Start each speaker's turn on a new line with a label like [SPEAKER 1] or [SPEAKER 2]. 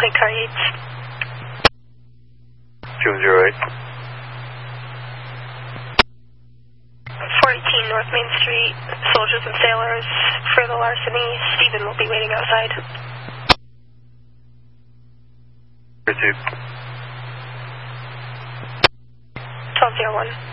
[SPEAKER 1] plate car Yates.
[SPEAKER 2] 208.
[SPEAKER 1] 418 North Main Street, soldiers and sailors for the larceny. Stephen will be waiting outside.
[SPEAKER 2] Pursuit.
[SPEAKER 1] 1201.